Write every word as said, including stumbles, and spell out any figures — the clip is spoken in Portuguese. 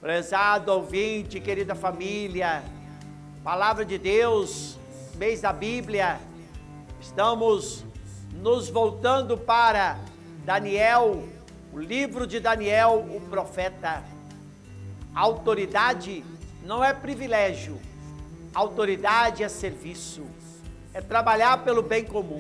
Prezado ouvinte, querida família, Palavra de Deus, mês da Bíblia, estamos nos voltando para Daniel, o livro de Daniel, o profeta. Autoridade não é privilégio, autoridade é serviço, é trabalhar pelo bem comum.